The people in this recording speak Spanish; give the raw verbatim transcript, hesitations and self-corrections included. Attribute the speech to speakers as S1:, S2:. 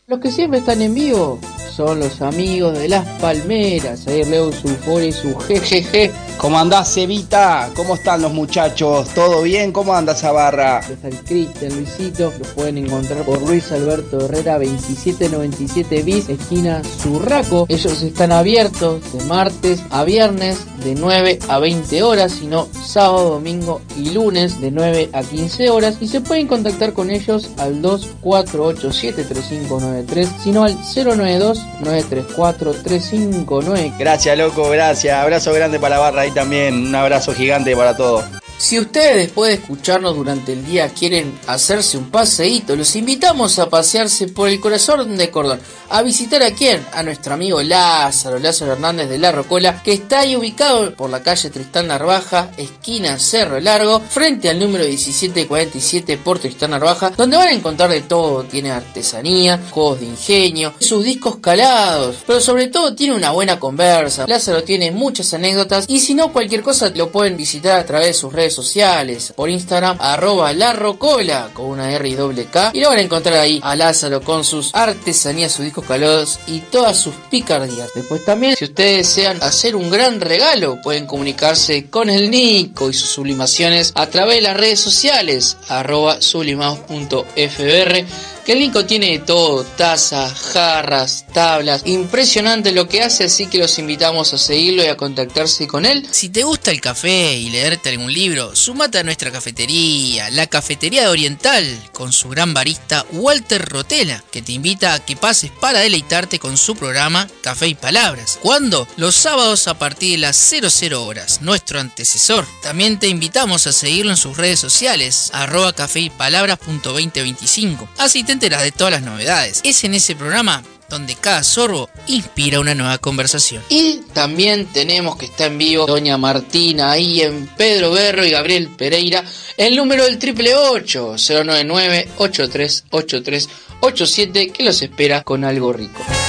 S1: Los que siempre están en vivo son los amigos de Las Palmeras. Ahí Leo Sulfore y su jejeje.
S2: ¿Cómo andás, Evita? ¿Cómo están los muchachos? ¿Todo bien? ¿Cómo anda esa barra?
S1: Está el Cristian, Luisito. Los pueden encontrar por Luis Alberto Herrera veintisiete noventa y siete bis, esquina Surraco. Ellos están abiertos de martes a viernes de nueve a veinte horas, sino sábado, domingo y lunes de nueve a quince horas. Y se pueden contactar con ellos al dos cuatro ocho siete tres cinco nueve tres, sino al cero nueve dos nueve tres cuatro tres cinco nueve.
S2: Gracias, loco, gracias. Abrazo grande para la barra ahí también. Un abrazo gigante para todos.
S1: Si ustedes después de escucharnos durante el día quieren hacerse un paseíto, los invitamos a pasearse por el corazón de Cordón. ¿A visitar a quién? A nuestro amigo Lázaro, Lázaro Hernández de La Rocola, que está ahí ubicado por la calle Tristán Narvaja, esquina Cerro Largo, frente al número diecisiete cuarenta y siete por Tristán Narvaja, donde van a encontrar de todo. Tiene artesanía, juegos de ingenio, sus discos calados, pero sobre todo tiene una buena conversa. Lázaro tiene muchas anécdotas y si no, cualquier cosa lo pueden visitar a través de sus redes sociales, por Instagram, arroba La Rocola, con una R y doble K, y lo van a encontrar ahí a Lázaro con sus artesanías, sus discos calados y todas sus picardías. Después también, si ustedes desean hacer un gran regalo, pueden comunicarse con el Nico y sus sublimaciones a través de las redes sociales, arroba sublimados punto f r, que el Nico tiene de todo, tazas, jarras, tablas, impresionante lo que hace, así que los invitamos a seguirlo y a contactarse con él.
S3: Si te gusta el café y leerte algún libro, sumate a nuestra cafetería, la Cafetería de Oriental, con su gran barista Walter Rotela, que te invita a que pases para deleitarte con su programa Café y Palabras. ¿Cuándo? Los sábados a partir de las cero cero horas, nuestro antecesor. También te invitamos a seguirlo en sus redes sociales, arroba café y palabras punto veinte veinticinco. Así te enteras de todas las novedades. Es en ese programa donde cada sorbo inspira una nueva conversación.
S1: Y también tenemos que está en vivo Doña Martina ahí en Pedro Berro y Gabriel Pereira. El número del triple ocho, cero nueve nueve ocho tres ocho tres ocho siete, que los espera con algo rico.